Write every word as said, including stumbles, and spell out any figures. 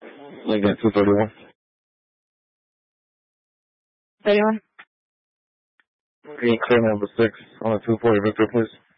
Lincoln two thirty-one. thirty-one. Green clear number six on a two forty Victor, please.